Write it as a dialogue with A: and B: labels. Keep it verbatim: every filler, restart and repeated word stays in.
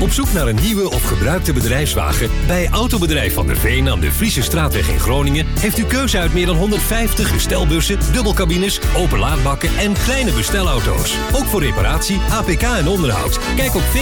A: Op zoek naar een nieuwe of gebruikte bedrijfswagen? Bij Autobedrijf Van der Veen aan de Friese Straatweg in Groningen heeft u keuze uit meer dan honderdvijftig bestelbussen, dubbelcabines, openlaadbakken en kleine bestelauto's. Ook voor reparatie, A P K en onderhoud. Kijk op